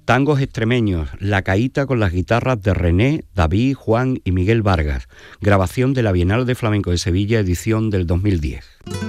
Tangos extremeños, La Caíta con las guitarras de René, David, Juan y Miguel Vargas, grabación de la Bienal de Flamenco de Sevilla, edición del 2010.